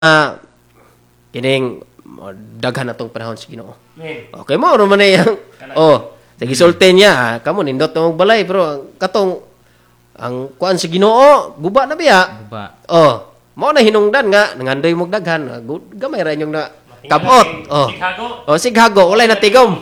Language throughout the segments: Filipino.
kining daghan atong panahon sa Ginoo. Amen. Okay mo man yang sige sultan niya kamo nindot mo balay pero katong ang kuan sa Ginoo guba na biya. Guba. Mao na hinungdan nga nangandoy mo daghan gamay ra nyong na kabot. Sighago walay na tigom.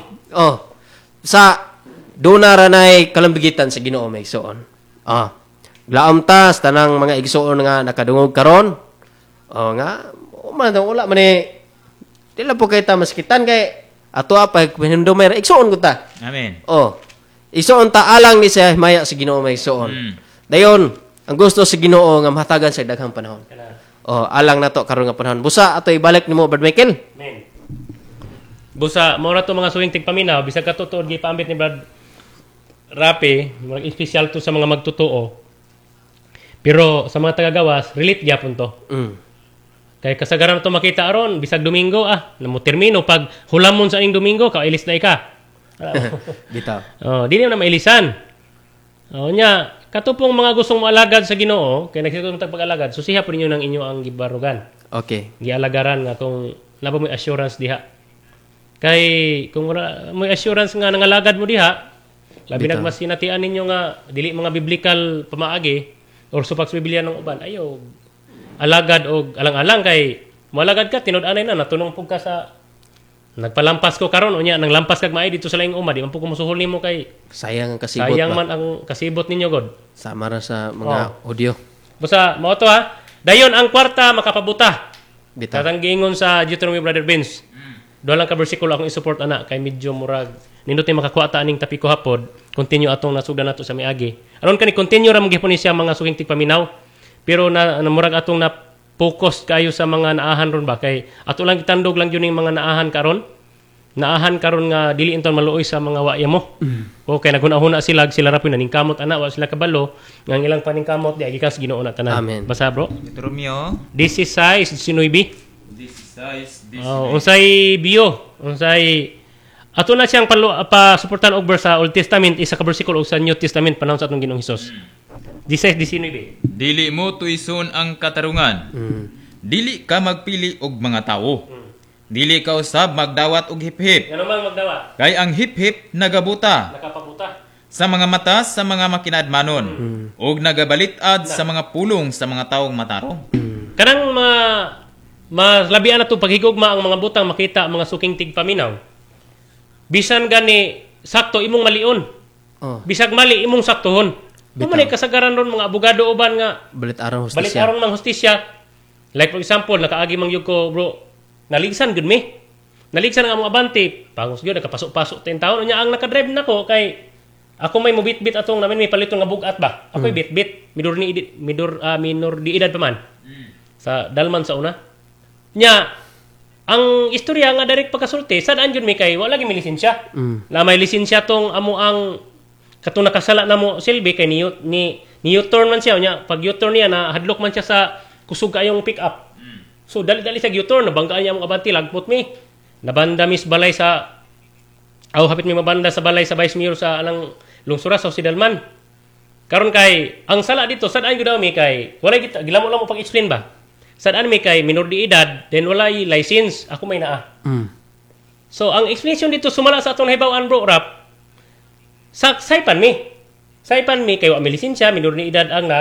Sa duna ra nay kalambigitan sa Ginoo may igsoon. Laom ta sa tanang mga igsoon nga nakadungog karon. Nga wala man dila po kay ta maskitan kay ato apay hinumdumay ra igsoon gud ta. Amen. Igsoon ta alang ni sa maya sa Ginoo may igsoon. Dayon ang gusto sa Ginoo nga mahatagan sa daghang panahon. Alang nato karon nga panahon. Busa ato ibalik nimo Brad Michael. Amen. Busa mo ra to mga suwing tigpaminaw bisag katutuod gipaambit ni Brad Rapi, mga espesyal to sa mga magtotoo. Pero sa mga tagagawas, relate gyapon to. Kay kasagaran to makita aron bisag Domingo namo termino pag hulamon sa aning Domingo ka ilis na ika. Bitaw. Dili na mailisan. Nya katupong mga gustong moalagad sa Ginoo kay nagsitud tag pag-alagad susiha po ninyo ng inyo ang gibarugan. Okay. Gialagaran nga kung labo mo assurance diha. Kay kung may assurance nga nangalagad mo diha, labi nag mas sinatian ninyo nga dili mga biblical pamaagi or supak sa Biblia ng uban ayo alagad og alang-alang kay moalagad ka tinud-anay na natunong pug ka sa nagpalampas ko karon unya nang lampas kag maay dito sa laing uma di man pug ko mosuhol nimo kay sayang ang kasibot sayang man ang kasibot ninyo god sama ra sa mga audio. Busa mao to dayon ang kwarta makapabuta Bitaw. katang giingon sa Deuteronomy Brother Vince. Doon lang ka bersikulo akong isupport ana kay medyo murag nindot ni makakuha ta aning tapiko hapod continue atong nasugdan nato sa miagi aron kani continue ra magihapon siya mga suging tigpaminaw pero na murag atong na focus kayo sa mga naahan ron ba kay ato lang gitandog lang yun yung mga naahan karon nga dili inton maluoy sa mga waya mo okay naghuna-huna sila ra pud naning kamot ana wa sila kabalo nga ang ilang paningkamot di gikas Ginoo na tanan. Amen. Basa bro Deuteronomio 16:19 16. unsay biyo unsay ato na siyang pa-suportan og sa Old Testament isa ka bersikulo og sa New Testament panahon sa atong Ginoong Hesus 16:19 Dili mo tuison ang katarungan. Dili ka magpili og mga tawo. Dili ka usab magdawat og hiphip. ngano man magdawat Kay ang hiphip nagabuta nakapabuta sa mga mata sa mga makinadmanon ug nagabalitad sa mga pulong sa mga taong matarong. kanang labian na to paghigugma ang mga butang makita ang mga suking tigpaminaw bisan gani sakto imong malion bisag mali imong saktohon kumanay kasagaran ron mga abogado uban nga Balit arang balit hustisya. aron ng hustisya like for example nakaagi mang yug ko bro naligsan gud mi naligsan ang among abante pangos gyud nakapasok-pasok 10 taon unya ang nakadrive nako kay ako may mobit-bit atong namin may paliton nga bugat ba ako'y bit-bit minor di edad pa man sa dalman sa una nya ang istorya nga direct pagkasulti sad-an jud mi kay wala gyud mi lisensya na may lisensya tong amo ang katong nakasala na mo silbi kay ni U-turn man siya nya pag U-turn niya na hadlok man siya sa kusog kayong pick up so dali sa U-turn nabanggaan niya ang abanti lagpot mi nabanda mis balay sa hapit mi mabanda sa balay sa Vice Mayor sa anang lungsura sa Sidalman karon kay ang sala dito sad-an gyud mi kay wala kita gilamo lang mo pag-explain ba sad-an mi kay minor de edad then walay license ako may naa so ang explanation dito sumala sa atong nahibaw-an bro rap saypan mi kay wa may lisensya minor ni edad ang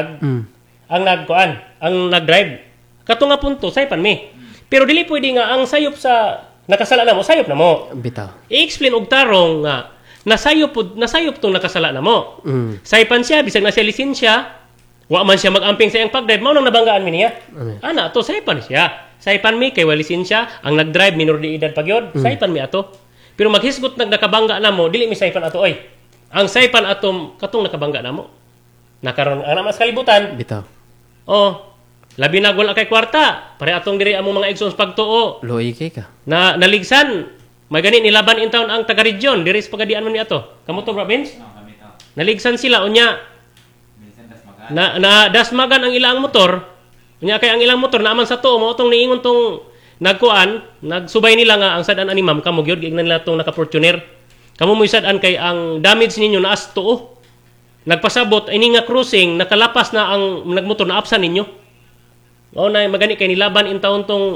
nag-drive kato nga punto saypan mi pero dili pwede nga ang sayop sa nakasala na mo sayop na mo Bitaw. i-explain og tarong nga nasayop tong nakasala na mo saypan siya bisag na siya lisensya wa man siya mag-amping sa iyang pag-drive mao nang nabanggaan mi niya ana to saypan saypan mi kay wa lisensya ang nag-drive minor ni edad pagyod saypan mi ato pero maghisgot nakabangga na mo dili mi saypan ato oy ang saypan atom katong nakabangga namo nakaron ana mas kalibutan Bitaw. labi na wala kay kwarta pare atong diri among mga igsoons pagtuo Loy kay ka. na naligsan may gani nilaban in town ang taga region diri sa pagadian man ni ato kamo to province naligsan sila unya na dasmagan ang ilang motor unya kay ang ilang motor naaman sa tuo mo tong niingon tong nagsubay nila nga ang sadan ani ma'am kamo gyud gignan nila tong naka-Fortuner kamo mo sad-an kay ang damage ninyo na as tuo nagpasabot ini nga cruising nakalapas na ang nagmotor na apsan ninyo Mao na magani kay nilaban in taon tong